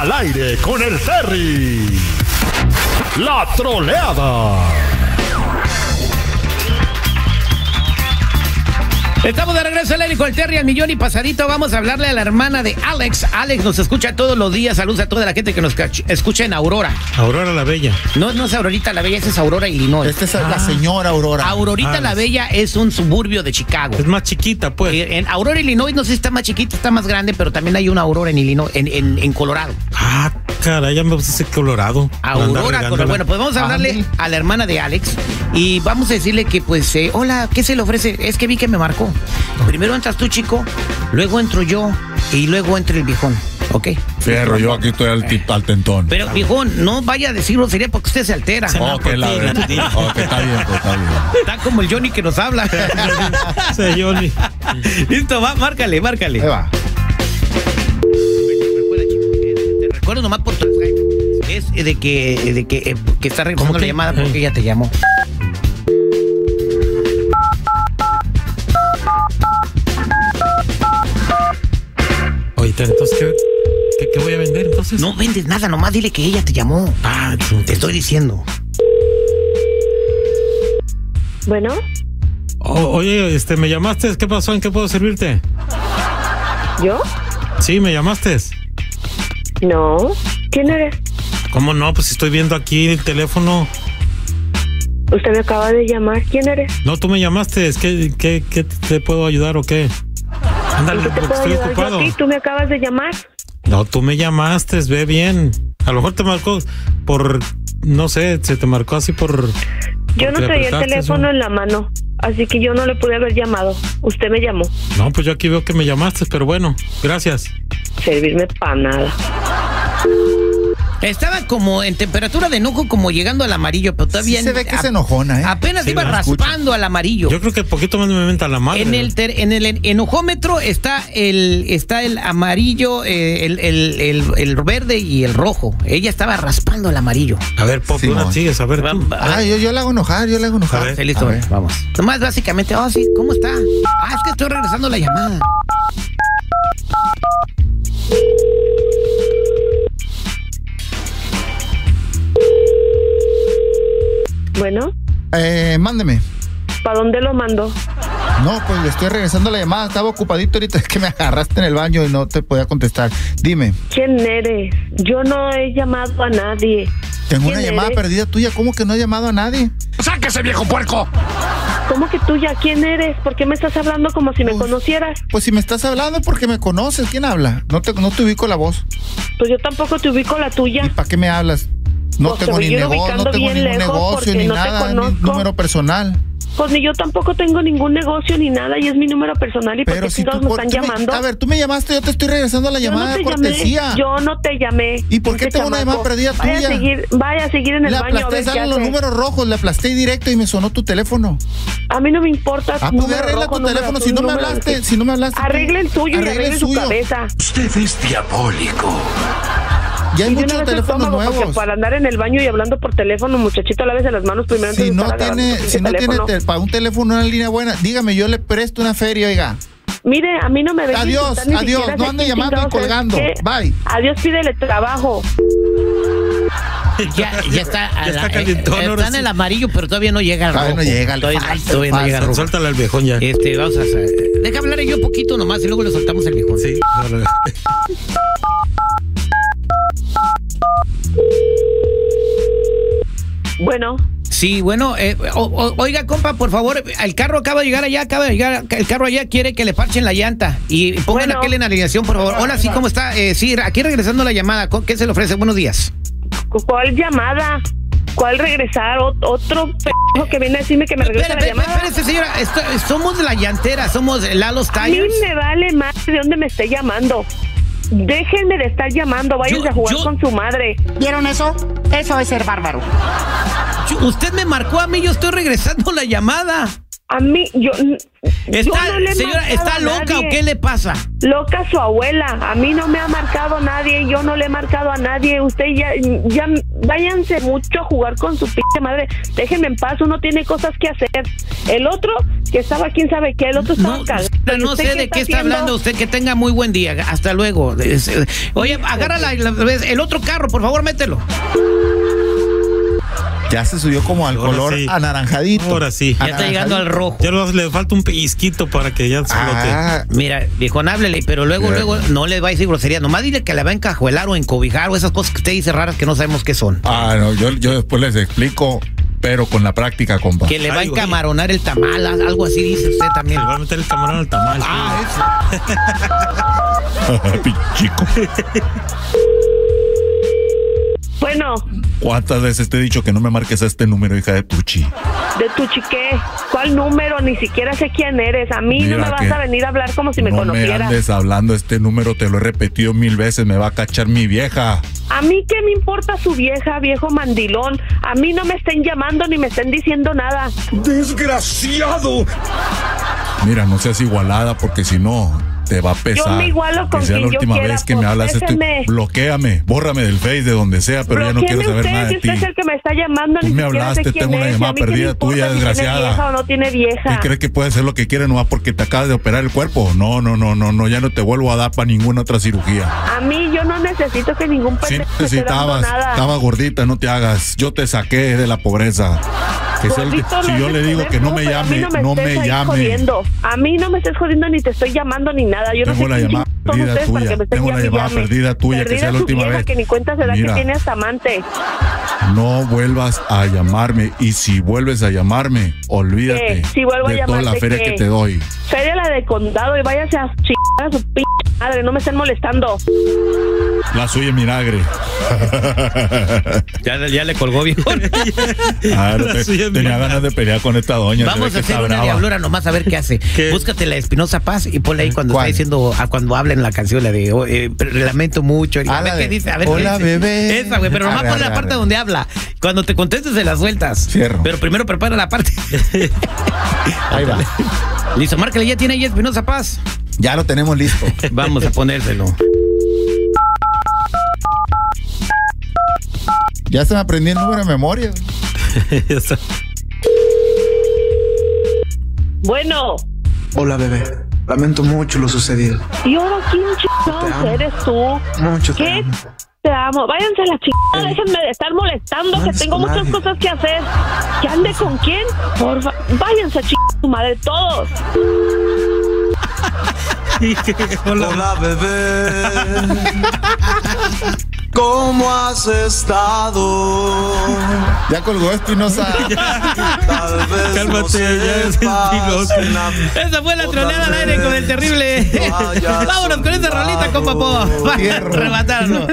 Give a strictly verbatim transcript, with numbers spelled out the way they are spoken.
Al aire con el Terry. La troleada. Estamos de regreso al aire con el Terry al millón y pasadito. Vamos a hablarle a la hermana de Alex. Alex nos escucha todos los días. Saludos a toda la gente que nos escucha en Aurora. Aurora la Bella. No, no es Aurorita la Bella, esa es Aurora, Illinois. Esta es ah. la señora Aurora. Aurorita ah, la Bella es un suburbio de Chicago. Es más chiquita, pues. En Aurora, Illinois, no sé si está más chiquita, está más grande, pero también hay una Aurora en Illinois, en, en, en Colorado. Ah, caray, ya me puse Colorado. Aurora, Colorado. Bueno, pues vamos a hablarle ah, a la hermana de Alex y vamos a decirle que, pues, eh, hola, ¿qué se le ofrece? Es que vi que me marcó. Primero entras tú, chico, luego entro yo y luego entra el viejón, ¿ok? Fierro, yo aquí estoy al, al tentón. Pero, viejón, no vaya a decirlo, sería porque usted se altera. Se oh, que la verdad. Ok, está bien, pues, está bien. Está como el Johnny que nos habla. Sí, Johnny. Listo, va, márcale, márcale. Ahí va. Recuerda, chico, te recuerdo nomás por tu Skype. Es de que, de que, eh, que está regresando la llamada porque ella te llamó. Entonces, ¿qué, qué, ¿qué voy a vender entonces? No vendes nada, nomás dile que ella te llamó. Ah, te estoy diciendo. Bueno. Oh, oye, este, ¿me llamaste? ¿Qué pasó? ¿En qué puedo servirte? ¿Yo? Sí, ¿me llamaste? No. ¿Quién eres? ¿Cómo no? Pues estoy viendo aquí el teléfono. Usted me acaba de llamar. ¿Quién eres? No, tú me llamaste. ¿Qué, qué, qué te puedo ayudar o qué? Ándale, ¿En qué te porque puedo estoy ayudar ocupado. yo a ti? ¿Tú me acabas de llamar? No, tú me llamaste, ve bien. A lo mejor te marcó por, no sé, se te marcó así por... Yo no traía el teléfono en la mano, así que yo no le pude haber llamado. Usted me llamó. No, pues yo aquí veo que me llamaste, pero bueno, gracias. Servirme para nada. Estaba como en temperatura de enojo, como llegando al amarillo, pero todavía... Sí se ve que es enojona, ¿eh? Apenas sí, iba raspando escucho. Al amarillo. Yo creo que poquito más me menta la madre. En el, ter, en el enojómetro está el está el amarillo, eh, el, el, el, el verde y el rojo. Ella estaba raspando el amarillo. A ver, Pop, sí, una sigues, a ver tú. Ah, yo, yo la hago enojar, yo la hago enojar. A ver, listo, a ver. Vamos. Nomás básicamente, oh, sí, ¿cómo está? Ah, es que estoy regresando la llamada. Bueno. Eh, mándeme. ¿Para dónde lo mando? No, pues le estoy regresando la llamada. Estaba ocupadito ahorita, es que me agarraste en el baño y no te podía contestar. Dime. ¿Quién eres? Yo no he llamado a nadie. Tengo una llamada eres? perdida tuya. ¿Cómo que no he llamado a nadie? ¡Sáquese, viejo puerco! ¿Cómo que tuya? ¿Quién eres? ¿Por qué me estás hablando como si pues, me conocieras? Pues si me estás hablando es porque me conoces. ¿Quién habla? No te, no te ubico la voz. Pues yo tampoco te ubico la tuya. ¿Y para qué me hablas? No pues tengo ni negocio, no tengo ningún negocio ni no nada, ni número personal. Pues ni yo tampoco tengo ningún negocio ni nada y es mi número personal y pero por qué si todos tú, me están llamando. Me, a ver, tú me llamaste, yo te estoy regresando la llamada no de cortesía. Llamé, yo no te llamé. ¿Y por qué tengo una llamada perdida tuya? Vaya a seguir, vaya a seguir en el le baño a ver qué hace. Los números rojos, le aplasté directo y me sonó tu teléfono. A mí no me importa. Ah, pues arregla tu teléfono, si no me hablaste, si no me hablaste. Arregle el tuyo y arregle su cabeza. Usted es diabólico. Ya hay y muchos teléfonos nuevos. Porque para andar en el baño y hablando por teléfono, muchachito, lávese las manos primero. Si no tiene, si no tiene te, para un teléfono una línea buena, dígame, yo le presto una feria, oiga. Mire, a mí no me ve. Adiós, adiós, no ande llamando y colgando. Bye. Adiós, pídele trabajo. Ya, ya está, ya está calientón, eh, está en el amarillo, pero todavía no llega al rojo. Todavía no llega al todavía, falso, todavía no llega al rojo. Suéltale al viejón ya. Este, vamos a hacer. Deja hablar yo un poquito nomás y luego le soltamos el viejón. Sí. Bueno. Sí, bueno, eh, o, o, oiga, compa, por favor, el carro acaba de llegar allá, acaba de llegar, el carro allá quiere que le parchen la llanta y pongan bueno. aquel en alineación, por favor. Hola, sí, ¿cómo está? Eh, sí, aquí regresando la llamada, ¿qué se le ofrece? Buenos días. ¿Cuál llamada? ¿Cuál regresar? ¿O, otro p*** que viene a decirme que me regrese espera, la llamada? Espérese, señora, esto, somos de la llantera, somos Lalo's Tires. A mí me vale más de dónde me esté llamando. Déjenme de estar llamando, váyanse a jugar yo... con su madre. ¿Vieron eso? Eso es ser bárbaro. Yo, usted me marcó a mí, yo estoy regresando la llamada. A mí, yo... ¿Está, yo no le he señora, marcado ¿está a loca nadie. o qué le pasa? Loca su abuela. A mí no me ha marcado nadie. Yo no le he marcado a nadie. Usted ya, ya váyanse mucho a jugar con su pinche madre. Déjenme en paz. Uno tiene cosas que hacer. El otro, que estaba quién sabe qué, el otro estaba No, cagado. no ¿Usted sé de qué está haciendo? hablando usted. Que tenga muy buen día. Hasta luego. Oye, agárrala el otro carro, por favor, mételo. Ya se subió como al Ahora color sí. anaranjadito. Ahora sí. Ya está llegando al rojo. Ya lo- le falta un pellizquito para que ya se flote. Ah, Mira, viejón, háblele, pero luego, Bien. luego no le va a decir grosería. Nomás dile que la va a encajuelar o encobijar o esas cosas que usted dice raras que no sabemos qué son. Ah, no, yo, yo después les explico, pero con la práctica, compa. Que le va a Ay, güey. encamaronar el tamal, algo así dice usted también. Le va a meter el camarón al tamal. Ah, Chico, Bueno, ¿cuántas veces te he dicho que no me marques a este número, hija de Puchi? de tu chiqué. ¿Cuál número? Ni siquiera sé quién eres. A mí Mira no me vas que a venir a hablar como si me no me conocieras. andes hablando este número, te lo he repetido mil veces, me va a cachar mi vieja. A mí qué me importa su vieja, viejo mandilón. A mí no me estén llamando ni me estén diciendo nada. ¡Desgraciado! Mira, no seas igualada porque si no te va a pesar. Yo me igualo con que sea la quien yo última quiera, vez que pues, me hablas. Estoy, déjeme. bloquéame, bórrame del Face de donde sea, pero ya no quiero Bloquéeme saber usted, nada si de usted ti. es el que me está llamando, Tú ni me siquiera hablaste, sé quién tengo una es, y a llamada mí qué me perdida importa tuya, si tiene desgraciada. vieja o no tiene vieja. ¿Qué crees que puede hacer lo que quiere nomás porque te acabas de operar el cuerpo? No, no, no, no, no, ya no te vuelvo a dar para ninguna otra cirugía. A mí yo no necesito que ningún Si pendejo me esté dando necesitabas, nada. estaba gordita, no te hagas. Yo te saqué de la pobreza. Que sea el que- Gordito, si no yo haces le digo joder que no tú, me pero a mí llame, no me, no estés me ahí llame. jodiendo. A mí no me estés jodiendo ni te estoy llamando ni nada. Yo no Tengo sé la quién llamada son perdida ustedes para tuya, que me estén tengo la llame y llamada llame. perdida tuya, que Perdida sea la su última vieja, vez. Que ni cuenta se da que Mira. tiene hasta amante. No vuelvas a llamarme y si vuelves a llamarme, olvídate ¿Qué? Si vuelvo a de toda la llamarte, feria ¿qué? que te doy. Feria la de condado y váyase a chingar a su p madre. No me estén molestando. La suya es vinagre. Ya, ya le colgó, viejo. Ah, no La te- suya es tenía vinagre. ganas de pelear con esta doña. se Vamos ve a que hacer está una brava. diablura nomás a ver qué hace. ¿Qué? Búscate la Espinosa Paz y ponle ahí cuando ¿Cuál? está diciendo, a cuando hablen la canción, la de oh, eh, lamento mucho. Ah, a ver la qué de, dice, a ver "Hola, qué dice". bebé. Esa, güey, pero nomás Arre, pon la arre, parte arre. donde habla. Cuando te contestes se la sueltas. Cierro. Pero primero prepara la parte. Ahí va. Listo, márcale, ya tiene ahí Espinosa Paz. Ya lo tenemos listo. Vamos a ponérselo. Ya se me aprendió el número de memoria. Ya está. Bueno, Hola, bebé. Lamento mucho lo sucedido. ¿y ahora quién Te chingados amo. eres tú? Mucho te ¿Qué? amo. Te amo. Váyanse a la chingada. Déjenme de estar molestando, No que andes tengo con muchas nadie. cosas que hacer. ¿Que ande con quién? Porfa, váyanse a chingar tu madre todos. Hola, bebé. ¿Cómo has estado? Ya colgó Espinosa. Tal vez Cálmate, no se ya es pase Espinosa. la- Esa fue la Otra troleada al aire vez. con el terrible. Vaya Vámonos con esa rolita, compa Po. Para Fierro. rematarlo.